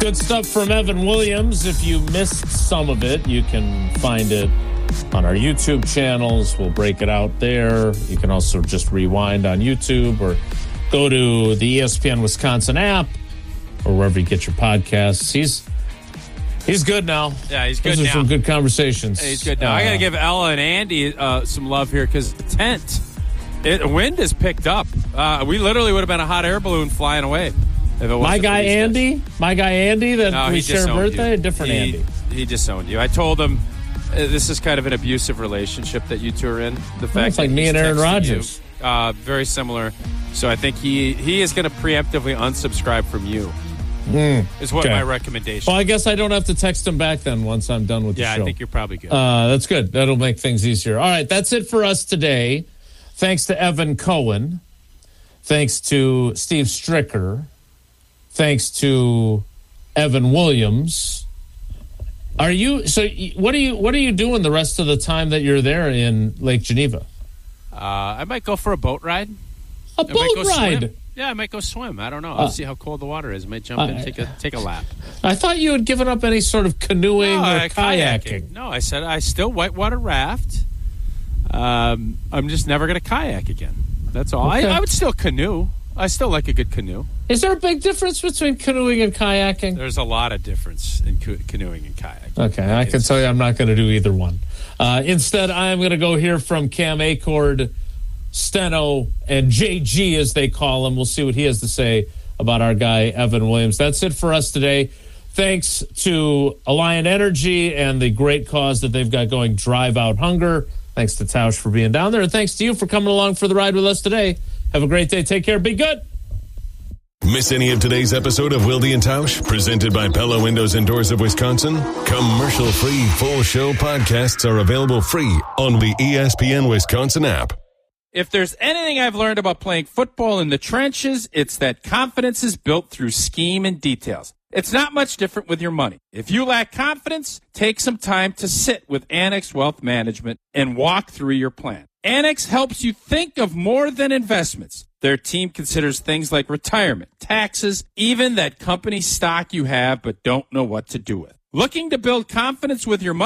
Good stuff from Evan Williams. If you missed some of it, you can find it on our YouTube channels. We'll break it out there. You can also just rewind on YouTube or go to the ESPN Wisconsin app or wherever you get your podcasts. He's good now. Yeah, he's good now. Those are some good conversations. He's good now. I got to give Ella and Andy some love here because the tent, wind has picked up. We literally would have been a hot air balloon flying away. My guy Andy that we share a birthday, a different Andy. He disowned you. I told him this is kind of an abusive relationship that you two are in. The fact it's like me and Aaron Rodgers. Very similar. So I think he is going to preemptively unsubscribe from you. Is what my recommendation. Well, I guess I don't have to text him back then once I'm done with the show. Yeah, I think you're probably good. That's good. That'll make things easier. All right, that's it for us today. Thanks to Evan Cohen. Thanks to Steve Stricker. Thanks to Evan Williams. What are you doing the rest of the time that you're there in Lake Geneva? I might go for a boat ride. A boat ride? Swim. Yeah, I might go swim. I don't know. I'll see how cold the water is. I might jump in and take a lap. I thought you had given up any sort of canoeing or kayaking. No, I said I still whitewater raft. I'm just never going to kayak again. That's all. Okay. I would still canoe. I still like a good canoe. Is there a big difference between canoeing and kayaking? There's a lot of difference in canoeing and kayaking. Okay, I can tell you I'm not going to do either one. Instead, I'm going to go hear from Cam Acord, Steno, and JG, as they call him. We'll see what he has to say about our guy, Evan Williams. That's it for us today. Thanks to Alliant Energy and the great cause that they've got going, Drive Out Hunger. Thanks to Tausch for being down there. And thanks to you for coming along for the ride with us today. Have a great day. Take care. Be good. Miss any of today's episode of Wilde and Tausch, presented by Pella Windows and Doors of Wisconsin? Commercial-free full show podcasts are available free on the ESPN Wisconsin app. If there's anything I've learned about playing football in the trenches, it's that confidence is built through scheme and details. It's not much different with your money. If you lack confidence, take some time to sit with Annex Wealth Management and walk through your plan. Annex helps you think of more than investments. Their team considers things like retirement, taxes, even that company stock you have but don't know what to do with. Looking to build confidence with your money?